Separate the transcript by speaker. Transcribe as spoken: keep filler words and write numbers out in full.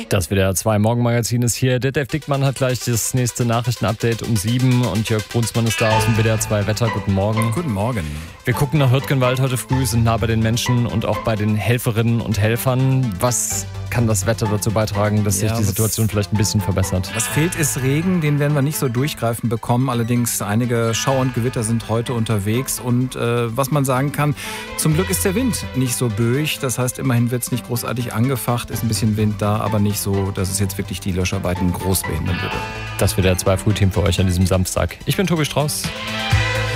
Speaker 1: Das W D R zwei Morgenmagazin ist hier. Detlef Dickmann hat gleich das nächste Nachrichtenupdate um sieben und Jörg Brunsmann ist da aus dem W D R zwei Wetter. Guten Morgen.
Speaker 2: Guten Morgen.
Speaker 1: Wir gucken nach Hürtgenwald heute früh, sind nah bei den Menschen und auch bei den Helferinnen und Helfern. Was kann das Wetter dazu beitragen, dass
Speaker 2: ja,
Speaker 1: sich die Situation vielleicht ein bisschen verbessert?
Speaker 2: Was fehlt, ist Regen. Den werden wir nicht so durchgreifend bekommen. Allerdings einige Schauer und Gewitter sind heute unterwegs. Und äh, was man sagen kann, zum Glück ist der Wind nicht so böig. Das heißt, immerhin wird es nicht großartig angefacht. Ist ein bisschen Wind da, aber nicht so, dass es jetzt wirklich die Löscharbeiten groß behindern würde.
Speaker 1: Das W D R zwei Frühteam für euch an diesem Samstag. Ich bin Tobi Strauß.